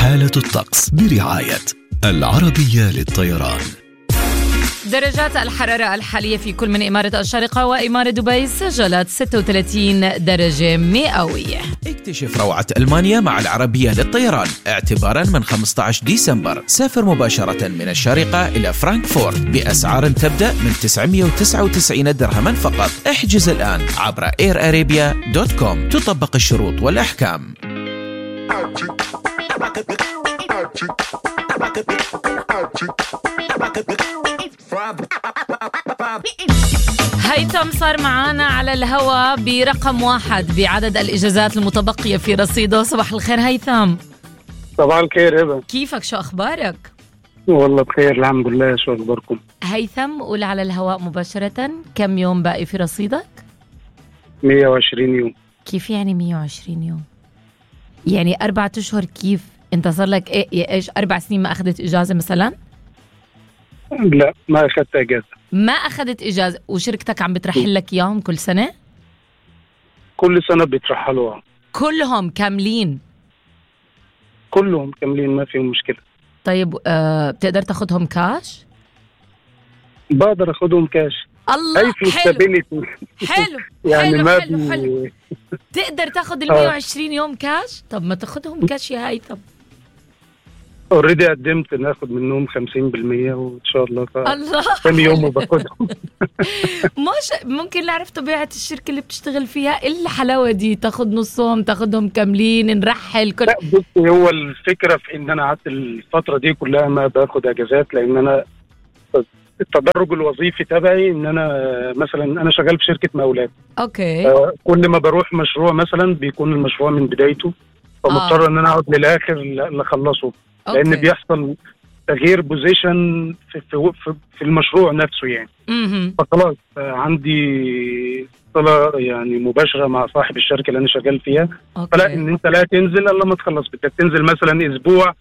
حالة الطقس برعاية العربية للطيران. درجات الحرارة الحالية في كل من إمارة الشارقة وإمارة دبي سجلت 36 درجة مئوية. اكتشف روعة ألمانيا مع العربية للطيران اعتباراً من 15 ديسمبر. سافر مباشرة من الشارقة إلى فرانكفورت بأسعار تبدأ من 999 درهما فقط. احجز الآن عبر airarabia.com. تطبق الشروط والأحكام. هيثم صار معانا على الهواء برقم 1 بعدد الإجازات المتبقية في رصيده. صباح الخير هيثم. صباح الخير هبة، كيفك؟ شو أخبارك؟ والله بخير الحمد لله. شو أخباركم؟ هيثم قول على الهواء مباشرة، كم يوم باقي في رصيدك؟ 120 يوم. كيف يعني 120 يوم؟ يعني 4 أشهر. كيف انت صار لك ايش 4 سنين ما اخذت اجازه مثلا؟ لا ما اخذت اجازه. ما اخذت اجازه وشركتك عم بترحل لك اياهم كل سنه؟ كل سنه بيترحلوها. كلهم كاملين؟ كلهم كاملين ما فيهم مشكله. طيب بتقدر تاخذهم كاش؟ بقدر اخذهم كاش. الله حلو حلو يعني حلو ما حلو, حلو. تقدر تاخذ ال 120 يوم كاش؟ طب ما تاخذهم كاش يا هيثم. اوريدي قدمت ناخد منهم 50% وان شاء الله كم يوم باخدهم. ممكن نعرف طبيعه الشركه اللي بتشتغل فيها؟ ايه الحلاوه دي؟ تاخذ نصهم، تاخذهم كاملين، نرحل كل. لا بصي، هو الفكره في ان انا قعدت الفتره دي كلها ما باخد اجازات، لان انا التدرج الوظيفي تبعي ان انا مثلا انا شغال في شركه مقاولات. اوكي. كل ما بروح مشروع مثلا بيكون المشروع من بدايته، فمضطر ان انا اقعد للاخر لخلصه، لان بيحصل تغيير بوزيشن في المشروع نفسه يعني. فخلاص عندي صلة يعني مباشرة مع صاحب الشركة اللي انا شغال فيها. فلا ان انت لا تنزل الا ما تخلص، بدك تنزل مثلا اسبوع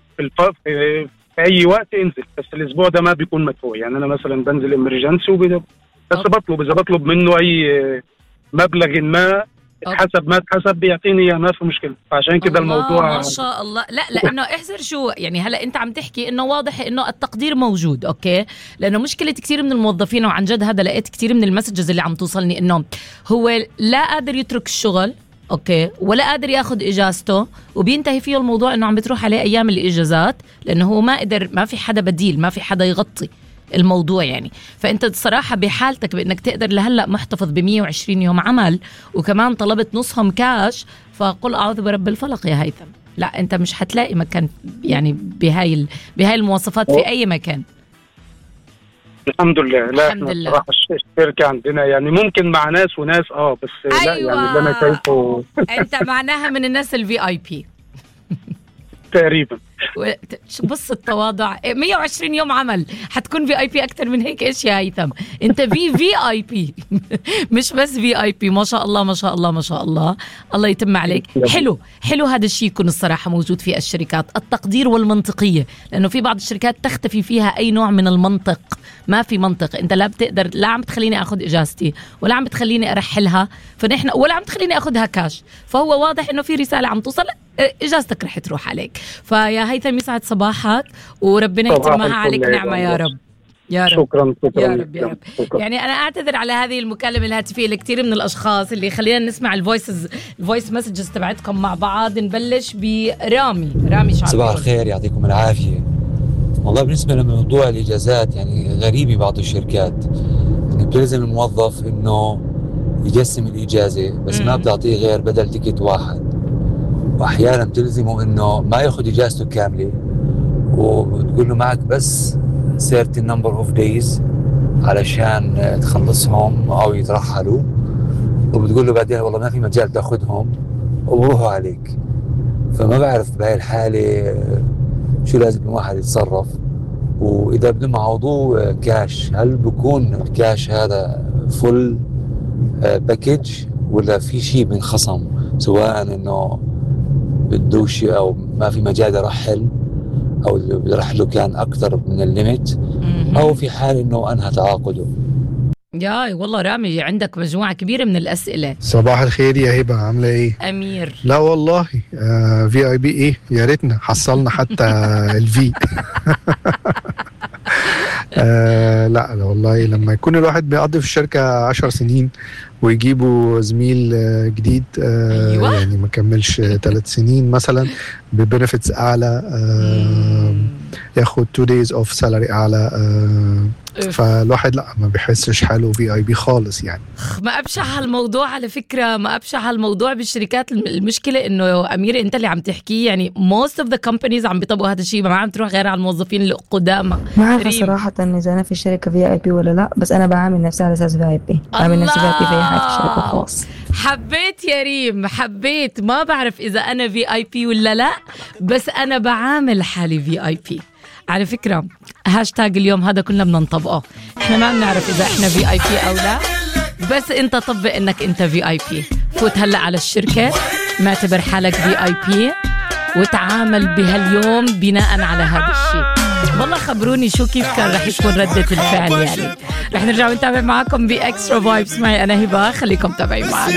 في اي وقت انزل، بس الاسبوع ده ما بيكون مدفوع. يعني انا مثلا بنزل امرجنسي بس بطلب منه اي مبلغ ما حسب ما اتحسب بيعطيني ما في مشكله. فعشان كده الموضوع ما شاء الله. لا لانه احذر شو يعني، هلا انت عم تحكي انه واضح انه التقدير موجود. اوكي، لانه مشكله كثير من الموظفين، وعن جد هذا لقيت كثير من المسجز اللي عم توصلني انه هو لا قادر يترك الشغل، اوكي، ولا قادر ياخذ اجازته، وبينتهي فيه الموضوع انه عم بتروح عليه ايام الاجازات لانه هو ما قدر، ما في حدا بديل، ما في حدا يغطي الموضوع يعني. فانت الصراحه بحالتك بانك تقدر لهلا محتفظ ب 120 يوم عمل وكمان طلبت نصهم كاش، فقل اعوذ برب الفلق يا هيثم. لا انت مش حتلاقي مكان يعني بهاي المواصفات في اي مكان. الحمد لله. لا الحمد لله. صراحه الشركه عندنا يعني ممكن مع ناس وناس بس أيوة. لا يعني اللي انا شايفه انت معناها من الناس الفي اي بي تقريبا. بص التواضع. 120 يوم عمل حتكون في اي بي اكتر من هيك؟ ايش يا هيثم انت في اي بي مش بس في اي بي. ما شاء الله ما شاء الله ما شاء الله، الله يتم عليك. حلو هذا الشيء يكون الصراحه موجود في الشركات، التقدير والمنطقيه، لانه في بعض الشركات تختفي فيها اي نوع من المنطق. ما في منطق، انت لا بتقدر، لا عم بتخليني اخذ اجازتي ولا عم بتخليني ارحلها، فنحن ولا عم تخليني اخذها كاش. فهو واضح انه في رساله عم توصل، اجازتك رح تروح عليك. فيا هيثم يسعد صباحك وربنا يتمها عليك نعمه يا رب. يا رب. شكرا يا رب يا رب. يعني أنا أعتذر على هذه المكالمة الهاتفية لكثير من الأشخاص اللي خلينا نسمع الفويس مسجز تبعتكم مع بعض. نبلش برامي. شعب. صباح الخير، يعطيكم العافية. والله بالنسبة لموضوع الإجازات يعني غريبة، بعض الشركات يعني بتلزم الموظف إنه يقسم الإجازة بس ما بتعطيه غير بدل تيكت واحد، وأحيانا بتلزمه إنه ما يأخذ إجازته كاملة وتقول له معك بس certain number of days علشان تخلصهم أو يترحلوا، وبتقول له بعدين والله ما في مجال تأخذهم وبروحوا عليك. فما بعرف بهاي الحالة شو لازم الواحد يتصرف. وإذا بدهم يعوضوه كاش، هل بكون الكاش هذا فل باكيج ولا في شيء بينخصم، سواء إنه بدوش أو ما في مجال يرحل أو اللي رحله كان أكثر من الليميت، أو في حال إنه أنهى تعاقده؟ يا والله رامي عندك مجموعة كبيرة من الأسئلة. صباح الخير يا هبة، عاملة ايه؟ أمير. لا والله VIP ايه، يا ريتنا حصلنا حتى الفي. لا والله لما يكون الواحد بيقضي في الشركة 10 سنين ويجيبوا زميل جديد أيوة. يعني ما كملش 3 سنين مثلا ببنفتس أعلى، ياخد 2 days of salary أعلى، فالواحد لا ما بيحسش حاله VIP خالص يعني. ما أبشع هالموضوع على فكرة، ما أبشع هالموضوع بالشركات. المشكلة إنه أمير أنت اللي عم تحكيه، يعني most of the companies عم بيطبقوا هذا الشيء، ما عم تروح غير على الموظفين القدامى. ما عارفة صراحة إذا أنا في الشركة VIP ولا لا، بس أنا بعامل نفسي على أساس VIP، بعامل نفسي VIP في أي حاجة في الشركة خلاص. حبيت يا ريم، حبيت. ما بعرف إذا أنا VIP ولا لا، بس أنا بعامل حالي VIP. على فكرة هاشتاج اليوم هذا كلنا بدنا نطبقه، احنا ما بنعرف اذا احنا VIP او لا، بس انت طبق انك انت VIP. فوت هلا على الشركة، معتبر حالك VIP، وتعامل بهاليوم بناء على هذا الشيء. والله خبروني شو كيف كان رح يكون ردة الفعل. يعني رح نرجع ونتابع معكم بإكسترا فايبس معي أنا هبة، خليكم تابعين معنا.